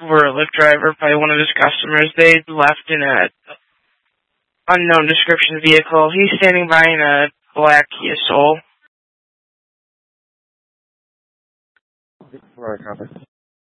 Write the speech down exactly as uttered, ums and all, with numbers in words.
were a Lyft driver by one of his customers. They left in a unknown description vehicle. He's standing by in a black Kia Soul. Right, copy.